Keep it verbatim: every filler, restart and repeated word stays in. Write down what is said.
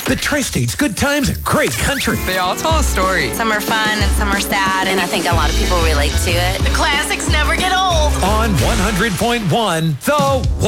The Tri-State's good times and great country. They all tell a story. Some are fun and some are sad, and I think a lot of people relate to it. The classics never get old. On one hundred point one, The